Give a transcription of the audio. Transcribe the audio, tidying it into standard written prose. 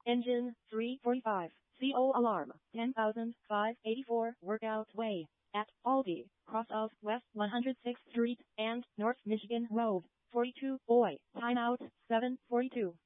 Engine 345. CO alarm 10,584 Workout Way at Aldi, cross of West 106th Street and North Michigan Road. 42 boy. Timeout 7:42.